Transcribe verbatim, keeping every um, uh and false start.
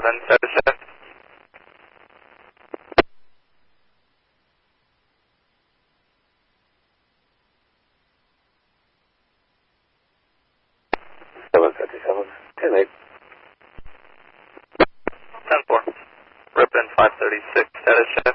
seven, status check. seven fifty-seven, ten eight. ten four. Ripon five thirty-six, status check.